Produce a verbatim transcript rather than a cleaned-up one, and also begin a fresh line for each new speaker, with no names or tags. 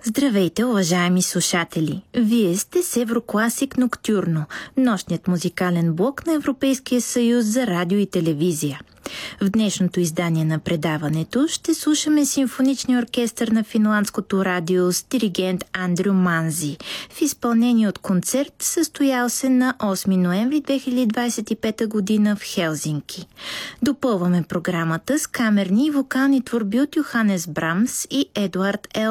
Здравейте, уважаеми слушатели! Вие сте с Еврокласик Ноктюрно, нощният музикален блок на Европейския съюз за радио и телевизия. В днешното издание на предаването ще слушаме симфоничния оркестър на финландското радио с диригент Андрю Манзи в изпълнение от концерт, състоял се на осми ноември две хиляди двадесет и пета година в Хелзинки. Допълваме програмата с камерни и вокални творби от Йоханес Брамс и Едуард Ел